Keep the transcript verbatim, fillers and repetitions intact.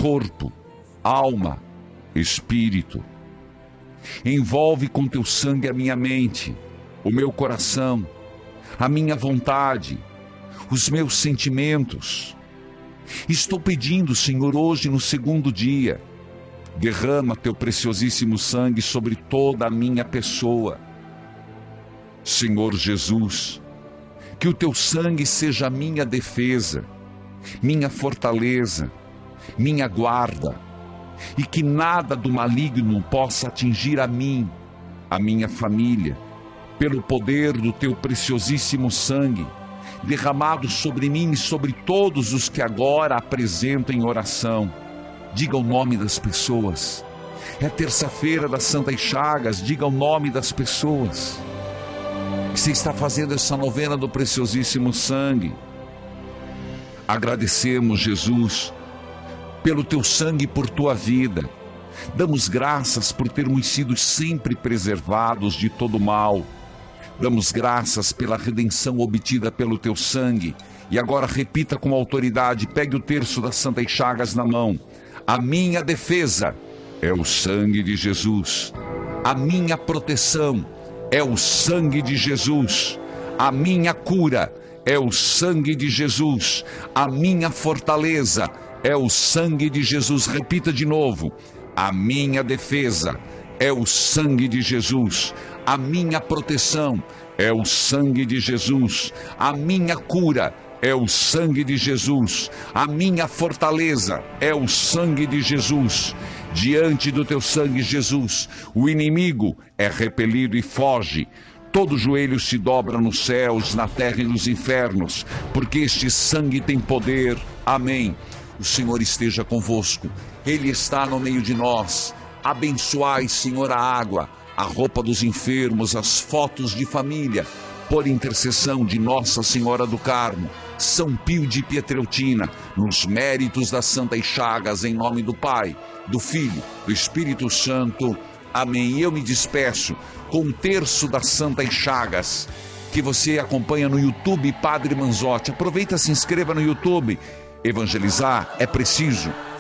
corpo, alma, espírito. Envolve com teu sangue a minha mente, o meu coração, a minha vontade, os meus sentimentos. Estou pedindo, Senhor, hoje no segundo dia, derrama teu preciosíssimo sangue sobre toda a minha pessoa. Senhor Jesus, que o teu sangue seja minha defesa, minha fortaleza, minha guarda, e que nada do maligno possa atingir a mim, a minha família, pelo poder do teu preciosíssimo sangue, derramado sobre mim e sobre todos os que agora apresento em oração. Diga o nome das pessoas. É terça-feira das Santas Chagas, diga o nome das pessoas que você está fazendo essa novena do preciosíssimo sangue. Agradecemos, Jesus, pelo teu sangue e por tua vida. Damos graças por termos sido sempre preservados de todo mal. Damos graças pela redenção obtida pelo teu sangue. E agora repita com autoridade, pegue o terço das Santas Chagas na mão. A minha defesa é o sangue de Jesus. A minha proteção é o sangue de Jesus. A minha cura é o sangue de Jesus. A minha fortaleza é o sangue de Jesus. Repita de novo. A minha defesa é o sangue de Jesus. A minha proteção é o sangue de Jesus. A minha cura é o sangue de Jesus. A minha fortaleza é o sangue de Jesus. Diante do teu sangue, Jesus, o inimigo é repelido e foge. Todo joelho se dobra nos céus, na terra e nos infernos, porque este sangue tem poder. Amém. O Senhor esteja convosco. Ele está no meio de nós. Abençoai, Senhor, a água, a roupa dos enfermos, as fotos de família, por intercessão de Nossa Senhora do Carmo, São Pio de Pietrelcina, nos méritos das Santas Chagas, em nome do Pai, do Filho, do Espírito Santo. Amém. E eu me despeço com um terço das Santas Chagas, que você acompanha no YouTube, Padre Manzotti. Aproveita, se inscreva no YouTube. Evangelizar é preciso.